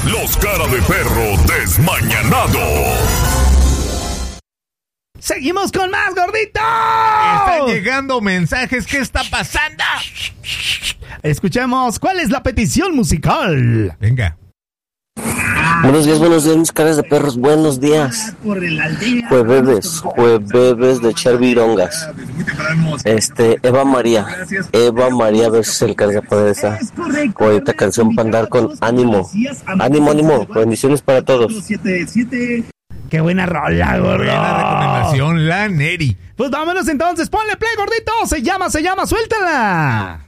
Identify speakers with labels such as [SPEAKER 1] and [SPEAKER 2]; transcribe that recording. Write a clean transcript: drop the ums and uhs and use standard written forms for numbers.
[SPEAKER 1] Los cara de perro desmañanados.
[SPEAKER 2] Seguimos con más, gordito.
[SPEAKER 3] Están llegando mensajes. ¿Qué está pasando?
[SPEAKER 2] Escuchemos, ¿cuál es la petición musical?
[SPEAKER 3] Venga.
[SPEAKER 4] Buenos días, mis caras de perros, buenos días. Jueves de echar virongas. Eva María versus el Cargapadeza. Bonita canción para andar con ánimo. Ánimo, bendiciones para todos.
[SPEAKER 2] Qué buena rola, gordo.
[SPEAKER 3] Buena recomendación, la Neri.
[SPEAKER 2] Pues vámonos entonces, ponle play, gordito. Se llama, suéltala.